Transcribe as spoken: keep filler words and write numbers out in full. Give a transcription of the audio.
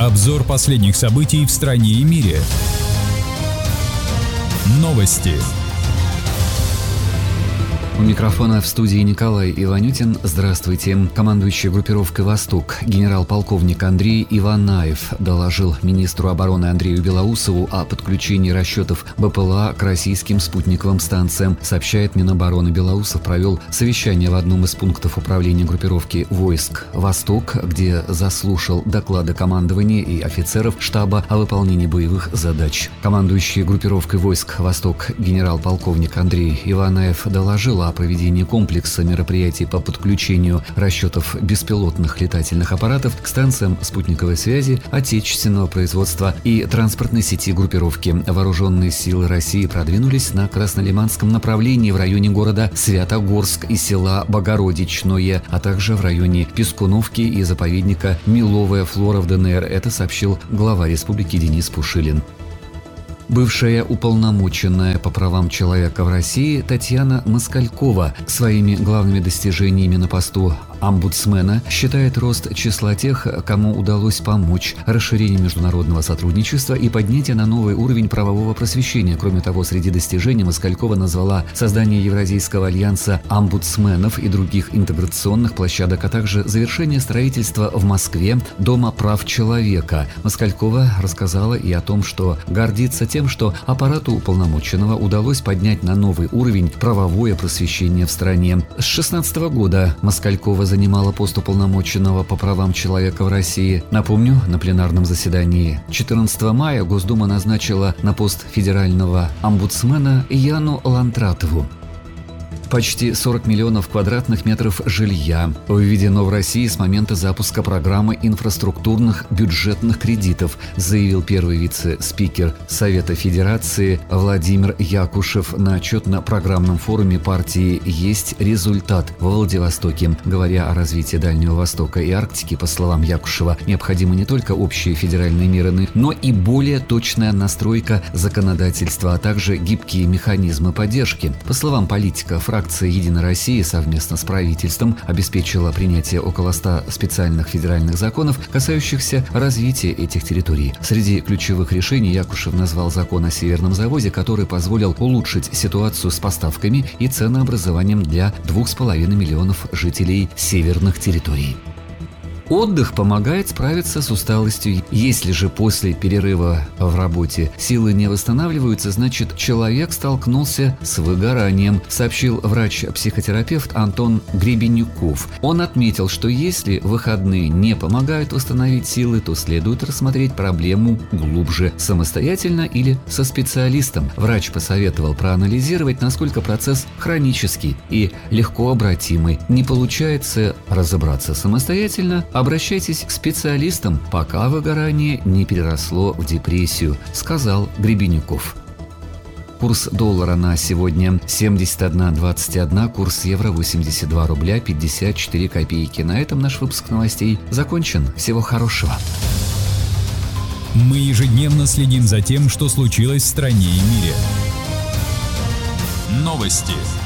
Обзор последних событий в стране и мире. Новости. У микрофона в студии Николай Иванютин. Здравствуйте. Командующий группировкой «Восток» генерал-полковник Андрей Иванаев доложил министру обороны Андрею Белоусову о подключении расчетов БПЛА к российским спутниковым станциям. Сообщает Минобороны. Белоусов провел совещание в одном из пунктов управления группировки войск «Восток», где заслушал доклады командования и офицеров штаба о выполнении боевых задач. Командующий группировкой войск «Восток» генерал-полковник Андрей Иванаев доложил о проведении комплекса мероприятий по подключению расчетов беспилотных летательных аппаратов к станциям спутниковой связи отечественного производства и транспортной сети группировки. Вооруженные силы России продвинулись на Краснолиманском направлении в районе города Святогорск и села Богородичное, а также в районе Пескуновки и заповедника Миловая Флора в ДНР. Это сообщил глава республики Денис Пушилин. Бывшая уполномоченная по правам человека в России Татьяна Москалькова своими главными достижениями на посту омбудсмена считает рост числа тех, кому удалось помочь, расширение международного сотрудничества и поднятие на новый уровень правового просвещения. Кроме того, среди достижений Москалькова назвала создание Евразийского альянса омбудсменов и других интеграционных площадок, а также завершение строительства в Москве Дома прав человека. Москалькова рассказала и о том, что гордится тем, что аппарату уполномоченного удалось поднять на новый уровень правовое просвещение в стране. С две тысячи шестнадцатого года Москалькова занимала пост уполномоченного по правам человека в России. Напомню, на пленарном заседании четырнадцатого мая Госдума назначила на пост федерального омбудсмена Яну Лантратову. Почти сорок миллионов квадратных метров жилья введено в России с момента запуска программы инфраструктурных бюджетных кредитов, заявил первый вице-спикер Совета Федерации Владимир Якушев на отчетно-программном форуме партии «Есть результат» во Владивостоке. Говоря о развитии Дальнего Востока и Арктики, по словам Якушева, необходимы не только общие федеральные меры, но и более точная настройка законодательства, а также гибкие механизмы поддержки. По словам политика, фракция Фракция «Единая Россия» совместно с правительством обеспечила принятие около ста специальных федеральных законов, касающихся развития этих территорий. Среди ключевых решений Якушев назвал закон о северном завозе, который позволил улучшить ситуацию с поставками и ценообразованием для двух с половиной миллионов жителей северных территорий. Отдых помогает справиться с усталостью. Если же после перерыва в работе силы не восстанавливаются, значит, человек столкнулся с выгоранием, сообщил врач-психотерапевт Антон Гребенюков. Он отметил, что если выходные не помогают восстановить силы, то следует рассмотреть проблему глубже, самостоятельно или со специалистом. Врач посоветовал проанализировать, насколько процесс хронический и легко обратимый. Не получается разобраться самостоятельно, обращайтесь к специалистам, пока выгорание не переросло в депрессию, сказал Гребенюков. Курс доллара на сегодня семьдесят один двадцать один, курс евро восемьдесят два рубля пятьдесят четыре копейки. На этом наш выпуск новостей закончен. Всего хорошего. Мы ежедневно следим за тем, что случилось в стране и мире. Новости.